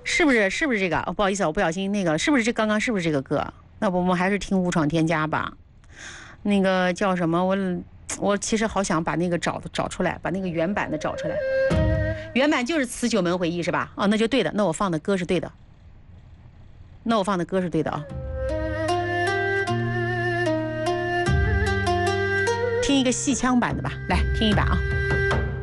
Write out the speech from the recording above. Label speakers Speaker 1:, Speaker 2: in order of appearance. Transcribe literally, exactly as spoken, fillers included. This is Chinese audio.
Speaker 1: 是不是？是不是这个？哦，不好意思，我不小心那个，是不是这刚刚是不是这个歌？那不我们还是听无闯添加吧。那个叫什么？我我其实好想把那个找找出来，把那个原版的找出来。原版就是《辞九门回忆》是吧？哦，那就对的，那我放的歌是对的。那我放的歌是对的啊。听一个戏腔版的吧，来听一版啊。